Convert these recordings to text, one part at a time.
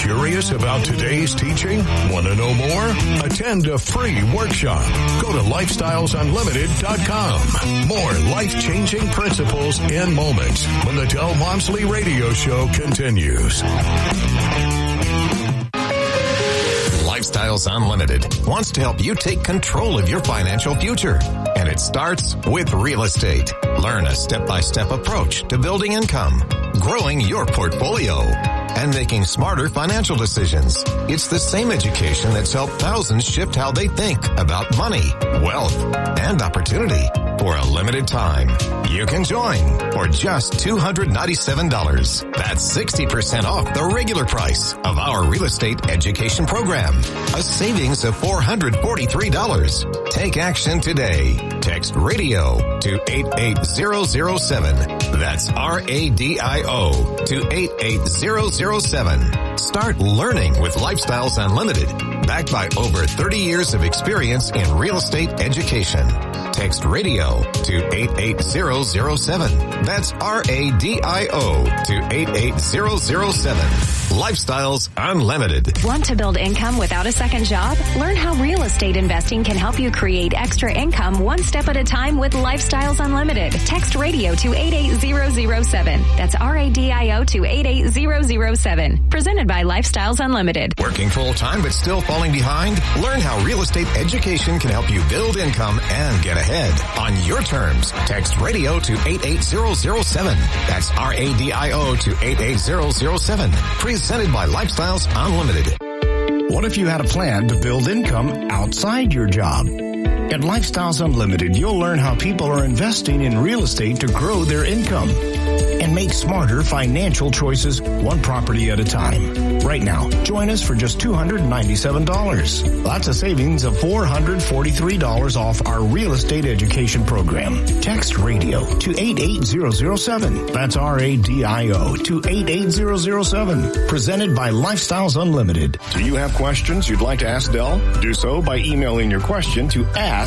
Curious about today's teaching? Want to know more? Attend a free workshop. Go to lifestylesunlimited.com. More life-changing principles in moments when the Del Walmsley Radio Show continues. Lifestyles Unlimited wants to help you take control of your financial future. And it starts with real estate. Learn a step-by-step approach to building income, growing your portfolio, and making smarter financial decisions. It's the same education that's helped thousands shift how they think about money, wealth, and opportunity. For a limited time, you can join for just $297. That's 60% off the regular price of our real estate education program. A savings of $443. Take action today. Text radio to 88007. That's RADIO to 88007. Start learning with Lifestyles Unlimited, backed by over 30 years of experience in real estate education. Text radio to 88007. That's RADIO to 88007. Lifestyles Unlimited. Want to build income without a second job? Learn how real estate investing can help you create extra income one step at a time with Lifestyles Unlimited. Text radio to 88007. That's RADIO to 88007. Presented by Lifestyles Unlimited. Working full-time but still falling behind? Learn how real estate education can help you build income and get ahead on your terms. Text radio to 88007. That's RADIO to 88007. Presented by Lifestyles Unlimited. What if you had a plan to build income outside your job? At Lifestyles Unlimited, you'll learn how people are investing in real estate to grow their income and make smarter financial choices one property at a time. Right now, join us for just $297. That's a savings of $443 off our real estate education program. Text radio to 88007. That's RADIO to 88007. Presented by Lifestyles Unlimited. Do you have questions you'd like to ask Del? Do so by emailing your question to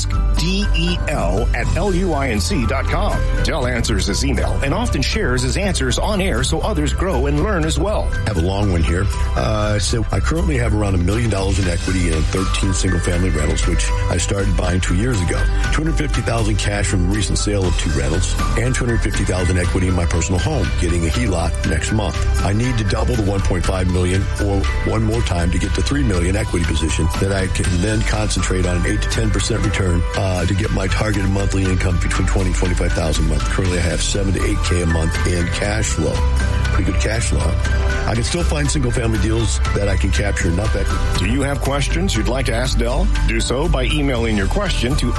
askdel@luinc.com. Del answers his email and often shares his answers on air so others grow and learn as well. I have a long one here. So I currently have around $1 million in equity in 13 single-family rentals, which I started buying 2 years ago. $250,000 cash from the recent sale of 2 rentals, and $250,000 equity in my personal home, getting a HELOC next month. I need to double the $1.5 million or one more time to get to $3 million equity position that I can then concentrate on an 8 to 10% return to get my targeted monthly income between $20,000 and $25,000 a month. Currently, I have $7,000 to $8,000 a month in cash flow. Pretty good cash flow. I can still find single-family deals that I can capture enough equity. Do you have questions you'd like to ask Del? Do so by emailing your question to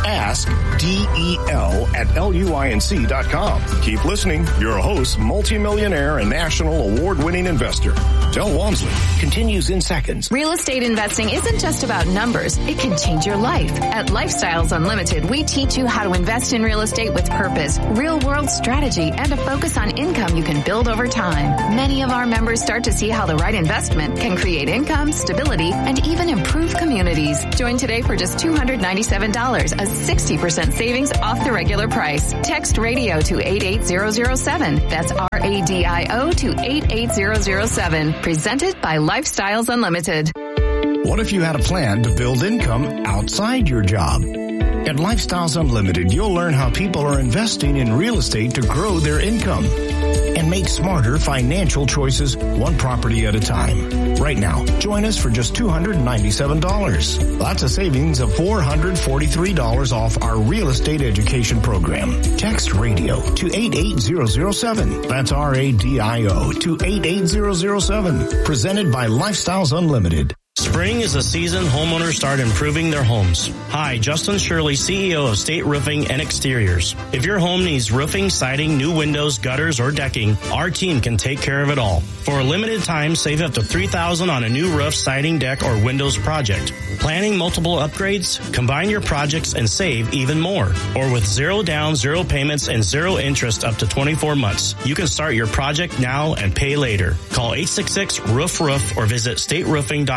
askdel@luinc.com. Keep listening. Your host, multimillionaire and national award-winning investor, Del Walmsley, continues in seconds. Real estate investing isn't just about numbers. It can change your life. At Lifestyles Unlimited, we teach you how to invest in real estate with purpose, real-world strategy, and a focus on income you can build over time. Many of our members start to see how the right investment can create income, stability, and even improve communities. Join today for just $297, a 60% savings off the regular price. Text radio to 88007. That's RADIO to 88007. Presented by Lifestyles Unlimited. What if you had a plan to build income outside your job? At Lifestyles Unlimited, you'll learn how people are investing in real estate to grow their income and make smarter financial choices one property at a time. Right now, join us for just $297. That's a savings of $443 off our real estate education program. Text radio to 88007. That's RADIO to 88007. Presented by Lifestyles Unlimited. Spring is the season homeowners start improving their homes. Hi, Justin Shirley, CEO of State Roofing and Exteriors. If your home needs roofing, siding, new windows, gutters, or decking, our team can take care of it all. For a limited time, save up to $3,000 on a new roof, siding, deck, or windows project. Planning multiple upgrades? Combine your projects and save even more. Or with 0 down, 0 payments, and 0 interest up to 24 months. You can start your project now and pay later. Call 866-ROOF-ROOF or visit stateroofing.com.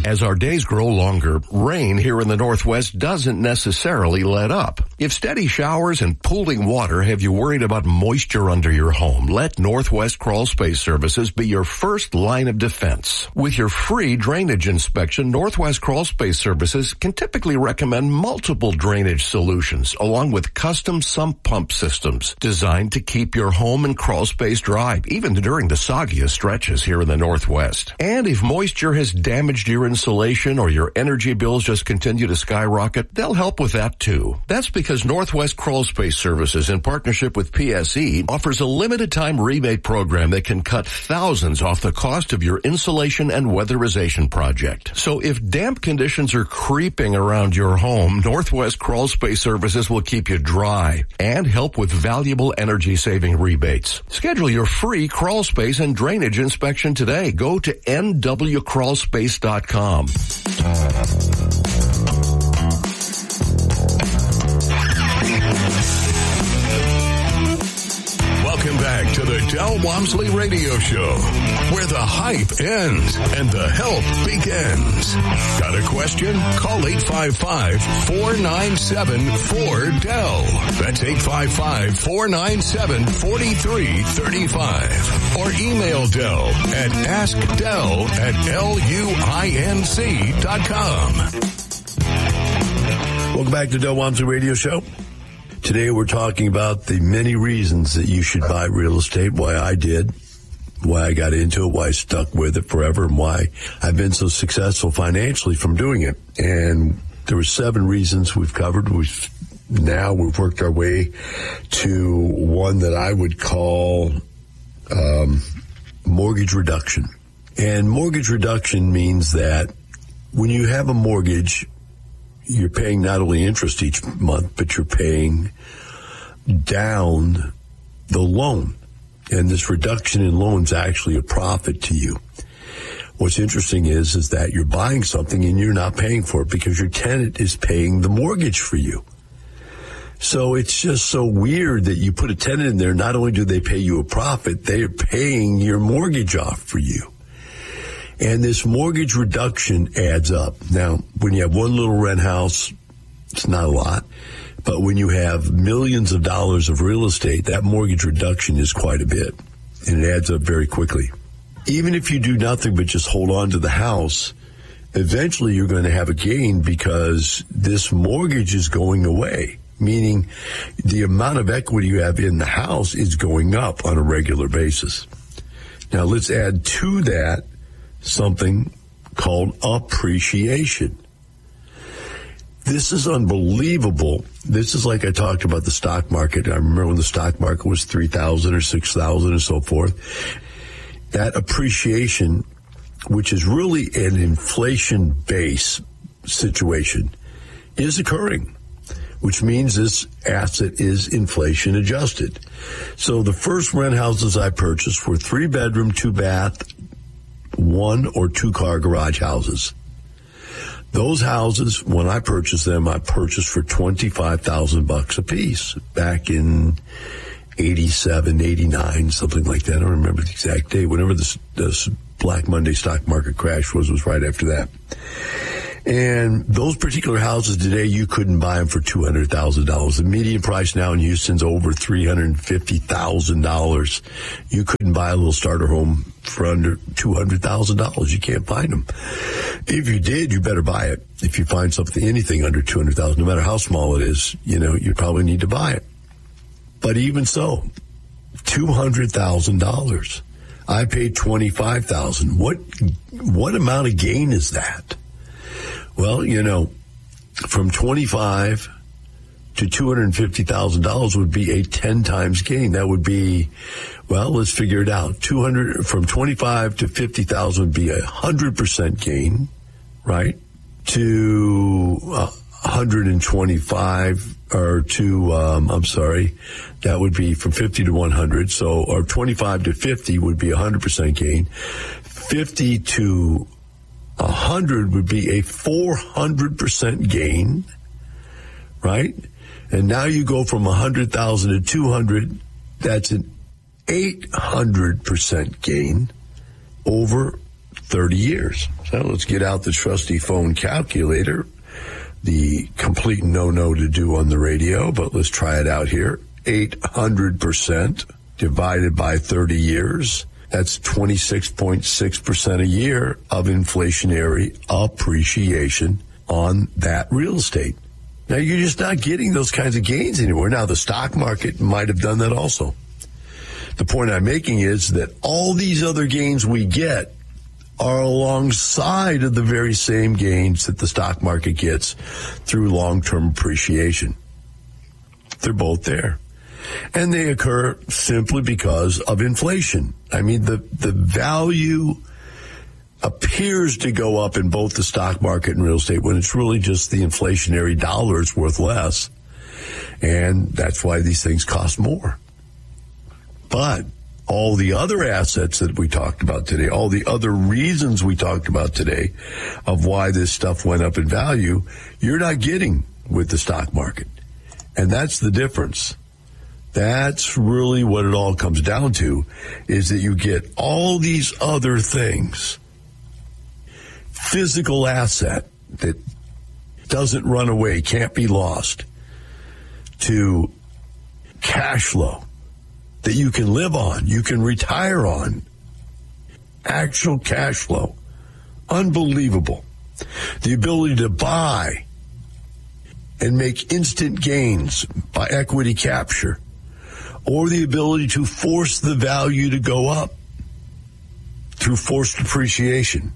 As our days grow longer, rain here in the Northwest doesn't necessarily let up. If steady showers and pooling water have you worried about moisture under your home, let Northwest Crawl Space Services be your first line of defense. With your free drainage inspection, Northwest Crawl Space Services can typically recommend multiple drainage solutions along with custom sump pump systems designed to keep your home and crawl space dry, even during the soggiest stretches here in the Northwest. And if moisture has damaged your insulation or your energy bills just continue to skyrocket, they'll help with that too. That's because Northwest Crawl Space Services, in partnership with PSE, offers a limited time rebate program that can cut thousands off the cost of your insulation and weatherization project. So if damp conditions are creeping around your home, Northwest Crawl Space Services will keep you dry and help with valuable energy saving rebates. Schedule your free crawl space and drainage inspection today. Go to nwcrawlspace.com. Welcome back to the Del Walmsley Radio Show, where the hype ends and the help begins. Got a question? Call 855-497-4DEL. That's 855-497-4335. Or email Del at askdel@luinc.com. Welcome back to Del Walmsley Radio Show. Today we're talking about the many reasons that you should buy real estate, why I did, why I got into it, why I stuck with it forever, and why I've been so successful financially from doing it. And there were 7 reasons we've covered. We've worked our way to one that I would call mortgage reduction. And mortgage reduction means that when you have a mortgage, you're paying not only interest each month, but you're paying down the loan. And this reduction in loans is actually a profit to you. What's interesting is that you're buying something and you're not paying for it because your tenant is paying the mortgage for you. So it's just so weird that you put a tenant in there. Not only do they pay you a profit, they are paying your mortgage off for you. And this mortgage reduction adds up. Now, when you have one little rent house, it's not a lot. But when you have millions of dollars of real estate, that mortgage reduction is quite a bit. And it adds up very quickly. Even if you do nothing but just hold on to the house, eventually you're going to have a gain because this mortgage is going away. Meaning the amount of equity you have in the house is going up on a regular basis. Now, let's add to that something called appreciation. This is unbelievable. This is like I talked about the stock market. I remember when the stock market was 3,000 or 6,000 and so forth. That appreciation, which is really an inflation-based situation, is occurring, which means this asset is inflation adjusted. So the first rent houses I purchased were 3-bedroom, 2-bath, 1 or 2 car garage houses. Those houses, when I purchased them, I purchased for $25,000 a piece back in 87, 89, something like that. I don't remember the exact date. Whenever this Black Monday stock market crash was right after that. And those particular houses today, you couldn't buy them for $200,000. The median price now in Houston's over $350,000. You couldn't buy a little starter home for under $200,000. You can't find them. If you did, you better buy it. If you find anything under $200,000, no matter how small it is, you probably need to buy it. But even so, $200,000. I paid $25,000. What amount of gain is that? Well, from $25,000 to $250,000 would be a 10 times gain. That would be, let's figure it out. From $25,000 to $50,000 would be 100% gain, right? To 125 or to, that would be from 50 to 100. So, or 25 to 50 would be 100% gain. 50 to 100 would be a 400% gain, right? And now you go from 100,000 to 200, that's an 800% gain over 30 years. So let's get out the trusty phone calculator, the complete no-no to do on the radio, but let's try it out here. 800% divided by 30 years. That's 26.6% a year of inflationary appreciation on that real estate. Now, you're just not getting those kinds of gains anymore. Now, the stock market might have done that also. The point I'm making is that all these other gains we get are alongside of the very same gains that the stock market gets through long-term appreciation. They're both there. And they occur simply because of inflation. I mean, the value appears to go up in both the stock market and real estate when it's really just the inflationary dollars worth less. And that's why these things cost more. But all the other assets that we talked about today, all the other reasons we talked about today of why this stuff went up in value, you're not getting with the stock market. And that's the difference. That's really what it all comes down to, is that you get all these other things. Physical asset that doesn't run away, can't be lost, to cash flow that you can live on, you can retire on. Actual cash flow. Unbelievable. The ability to buy and make instant gains by equity capture, or the ability to force the value to go up through forced appreciation.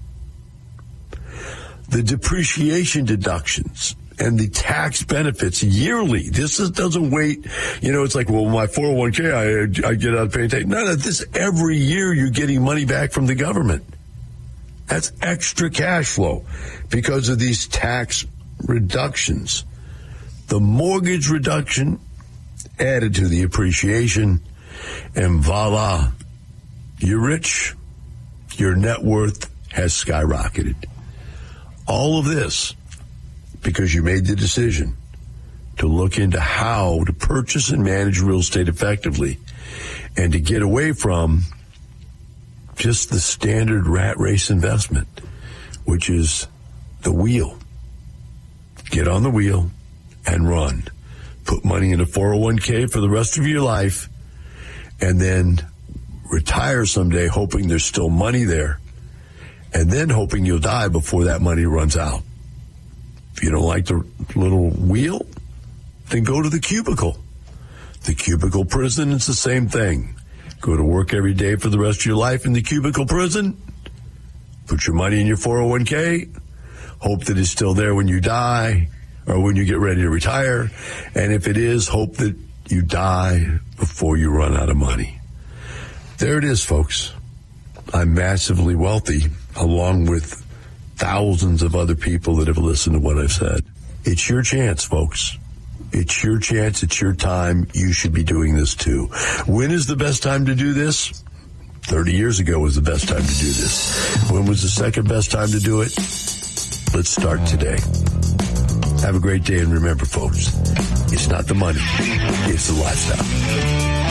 The depreciation deductions and the tax benefits yearly. This doesn't wait. You know, it's like, well, my 401k, I get out of paying tax. No, this every year you're getting money back from the government. That's extra cash flow because of these tax reductions. The mortgage reduction added to the appreciation, and voila, you're rich. Your net worth has skyrocketed. All of this because you made the decision to look into how to purchase and manage real estate effectively and to get away from just the standard rat race investment, which is the wheel. Get on the wheel and run. Put money in a 401k for the rest of your life and then retire someday hoping there's still money there and then hoping you'll die before that money runs out. If you don't like the little wheel, then go to the cubicle. The cubicle prison is the same thing. Go to work every day for the rest of your life in the cubicle prison. Put your money in your 401k. Hope that it's still there when you die or when you get ready to retire. And if it is, hope that you die before you run out of money. There it is, folks. I'm massively wealthy, along with thousands of other people that have listened to what I've said. It's your chance, folks. It's your chance. It's your time. You should be doing this too. When is the best time to do this? 30 years ago was the best time to do this. When was the second best time to do it? Let's start today. Have a great day, and remember, folks, it's not the money, it's the lifestyle.